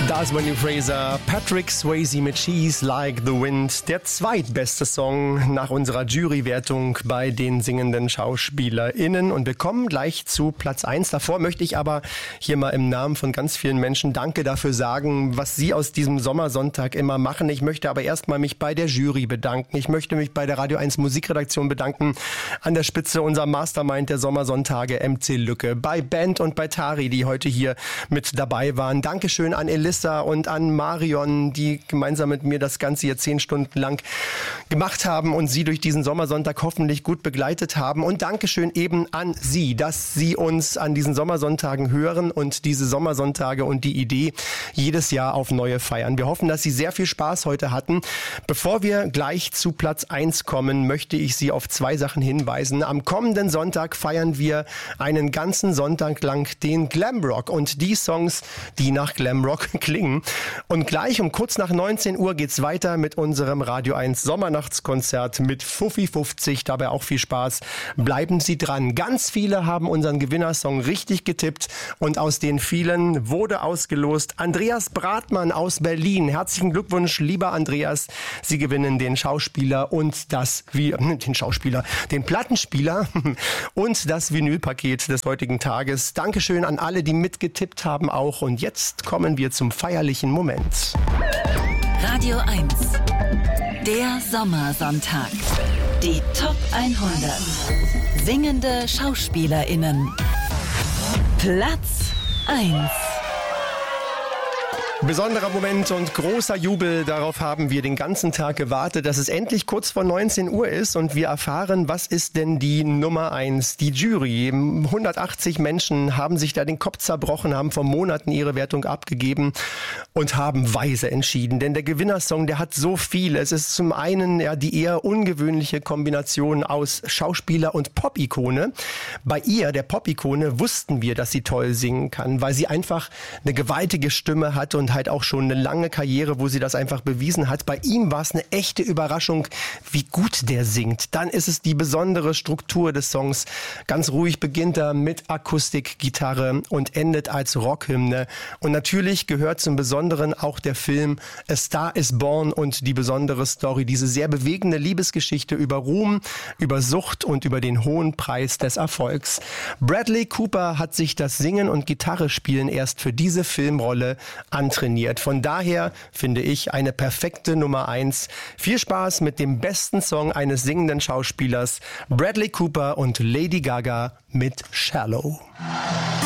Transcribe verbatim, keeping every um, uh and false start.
Da ist Wendy Fraser, Patrick Swayze mit She's Like the Wind, der zweitbeste Song nach unserer Jurywertung bei den singenden SchauspielerInnen. Und wir kommen gleich zu Platz eins. Davor möchte ich aber hier mal im Namen von ganz vielen Menschen Danke dafür sagen, was Sie aus diesem Sommersonntag immer machen. Ich möchte aber erstmal mich bei der Jury bedanken. Ich möchte mich bei der Radio eins Musikredaktion bedanken. An der Spitze unser Mastermind der Sommersonntage, M C Lücke. Bei Band und bei Tari, die heute hier mit dabei waren. Dankeschön an Elissa und an Marion, die gemeinsam mit mir das Ganze hier zehn Stunden lang gemacht haben und Sie durch diesen Sommersonntag hoffentlich gut begleitet haben. Und Dankeschön eben an Sie, dass Sie uns an diesen Sommersonntagen hören und diese Sommersonntage und die Idee jedes Jahr auf neue feiern. Wir hoffen, dass Sie sehr viel Spaß heute hatten. Bevor wir gleich zu Platz eins kommen, möchte ich Sie auf zwei Sachen hinweisen. Am kommenden Sonntag feiern wir einen ganzen Sonntag lang den Glamrock und die Songs, die nach Glamrock klingen. Und gleich um kurz nach neunzehn Uhr geht's weiter mit unserem Radio eins Sommernachtskonzert mit Fuffi fünfzig. Dabei auch viel Spaß. Bleiben Sie dran. Ganz viele haben unseren Gewinnersong richtig getippt und aus den vielen wurde ausgelost Andreas Bratmann aus Berlin. Herzlichen Glückwunsch, lieber Andreas. Sie gewinnen den Schauspieler und das, wie, den Schauspieler, den Plattenspieler und das Vinylpaket des heutigen Tages. Dankeschön an alle, die mitgetippt haben auch. Und jetzt kommen wir zum feierlichen Moment. Radio eins, der Sommersonntag. Die Top hundert. Singende SchauspielerInnen. Platz eins. Besonderer Moment und großer Jubel, darauf haben wir den ganzen Tag gewartet, dass es endlich kurz vor neunzehn Uhr ist und wir erfahren, was ist denn die Nummer eins, die Jury. hundertachtzig Menschen haben sich da den Kopf zerbrochen, haben vor Monaten ihre Wertung abgegeben und haben weise entschieden, denn der Gewinnersong, der hat so viel. Es ist zum einen ja die eher ungewöhnliche Kombination aus Schauspieler und Pop-Ikone. Bei ihr, der Pop-Ikone, wussten wir, dass sie toll singen kann, weil sie einfach eine gewaltige Stimme hat und halt auch schon eine lange Karriere, wo sie das einfach bewiesen hat. Bei ihm war es eine echte Überraschung, wie gut der singt. Dann ist es die besondere Struktur des Songs. Ganz ruhig beginnt er mit Akustikgitarre und endet als Rockhymne. Und natürlich gehört zum Besonderen auch der Film A Star is Born und die besondere Story, diese sehr bewegende Liebesgeschichte über Ruhm, über Sucht und über den hohen Preis des Erfolgs. Bradley Cooper hat sich das Singen und Gitarre spielen erst für diese Filmrolle antrainiert. Von daher finde ich eine perfekte Nummer eins. Viel Spaß mit dem besten Song eines singenden Schauspielers, Bradley Cooper und Lady Gaga mit Shallow.